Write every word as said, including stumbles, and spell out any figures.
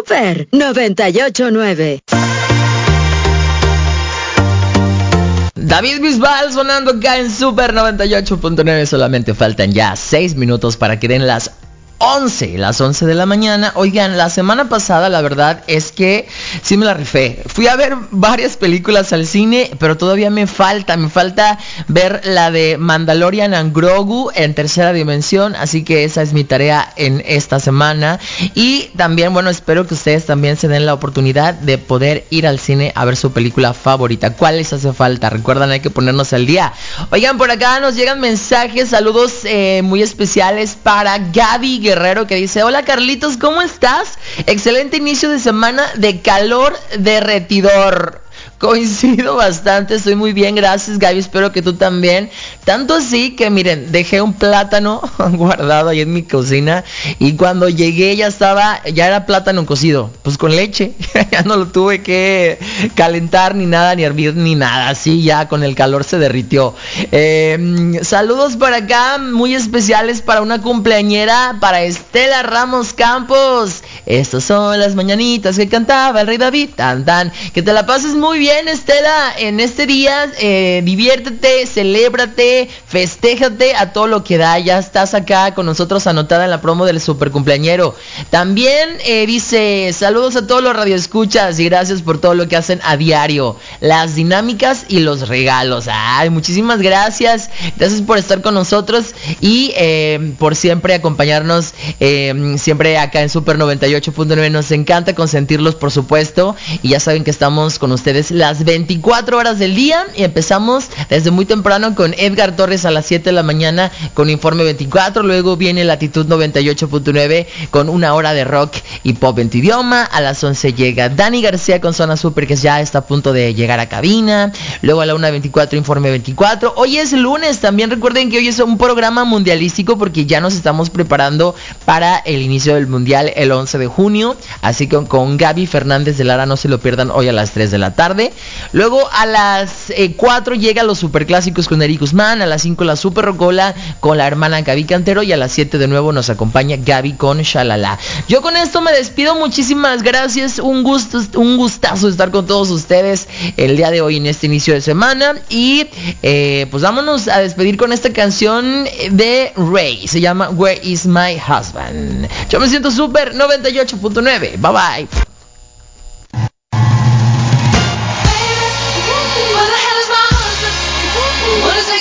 Super noventa y ocho punto nueve. David Bisbal sonando acá en Super noventa y ocho punto nueve. Solamente faltan ya seis minutos para que den las once, las once de la mañana. Oigan, la semana pasada la verdad es que sí me la rifé. Fui a ver varias películas al cine, pero todavía me falta, me falta ver la de Mandalorian and Grogu en tercera dimensión, así que esa es mi tarea en esta semana. Y también, bueno, espero que ustedes también se den la oportunidad de poder ir al cine a ver su película favorita. ¿Cuál les hace falta? Recuerdan, hay que ponernos al día. Oigan, por acá nos llegan mensajes, saludos eh, muy especiales para Gaby Guerrero, que dice: hola Carlitos, ¿cómo estás? Excelente inicio de semana de calor derretidor. Coincido bastante, estoy muy bien, gracias Gaby, espero que tú también. Tanto así que miren, dejé un plátano guardado ahí en mi cocina y cuando llegué ya estaba, ya era plátano cocido, pues con leche. Ya no lo tuve que calentar ni nada, ni hervir ni nada, así ya con el calor se derritió. Eh, saludos por acá, muy especiales para una cumpleañera, para Estela Ramos Campos. Estas son las mañanitas que cantaba el rey David, tan tan. Que te la pases muy bien, Estela, en este día. eh, diviértete, celébrate, festéjate a todo lo que da. Ya estás acá con nosotros anotada en la promo del super cumpleañero. También eh, dice: saludos a todos los radioescuchas y gracias por todo lo que hacen a diario, las dinámicas y los regalos. Ay, muchísimas gracias, gracias por estar con nosotros y eh, por siempre acompañarnos, eh, siempre acá en Super noventa y ocho punto nueve. Nos encanta consentirlos, por supuesto, y ya saben que estamos con ustedes las veinticuatro horas del día y empezamos desde muy temprano con Edgar Torres a las siete de la mañana con Informe veinticuatro, luego viene Latitud noventa y ocho punto nueve con una hora de rock y pop en tu idioma. A las once llega Dani García con Zona Super, que ya está a punto de llegar a cabina. Luego a la una veinticuatro Informe veinticuatro. Hoy es lunes, también recuerden que hoy es un programa mundialístico porque ya nos estamos preparando para el inicio del mundial el once de junio, así que con, con Gaby Fernández de Lara, no se lo pierdan hoy a las tres de la tarde. Luego a las eh, cuatro llega los superclásicos con Eric Guzmán, a las cinco la Super Rocola con la hermana Gaby Cantero y a las siete de nuevo nos acompaña Gaby con Shalala. Yo con esto me despido, muchísimas gracias, un gusto, un gustazo estar con todos ustedes el día de hoy en este inicio de semana y eh, pues vámonos a despedir con esta canción de Ray, se llama Where Is My Husband. Yo me siento Super noventa y ocho punto nueve, bye bye.